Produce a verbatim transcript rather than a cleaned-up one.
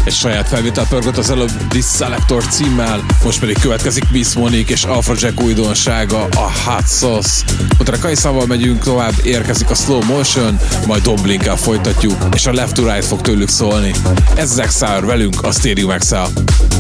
Egy saját felvétel pörgött az előbb Disselector címmel, most pedig következik Miss Monique és Afrojack újdonsága, a Hot Sauce. Utána Kaiszával megyünk tovább, érkezik a Slow Motion, majd Domblinkkel folytatjuk, és a Left to Right fog tőlük szólni. Ez az Exile velünk a Stadium Exile.